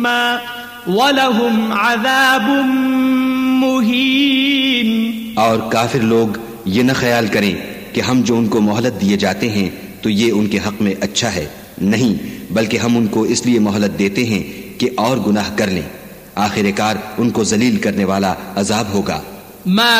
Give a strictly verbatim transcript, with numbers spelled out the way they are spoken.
वलहुम अज़ाबुम मुहीन। और काफिर लोग ये न ख्याल करें कि हम जो उनको मोहलत दिए जाते हैं तो ये उनके हक में अच्छा है, नहीं, बल्कि हम उनको इसलिए मोहलत देते हैं कि और गुनाह कर लें। आखिरकार उनको जलील करने वाला अजाब होगा।